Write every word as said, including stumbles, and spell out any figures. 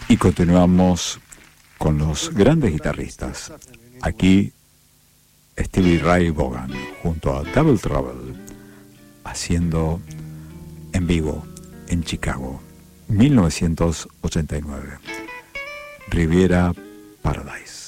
Y continuamos con los grandes guitarristas. Aquí Stevie Ray Vaughan junto a Double Trouble haciendo en vivo en Chicago, mil novecientos ochenta y nueve, Riviera Paradise.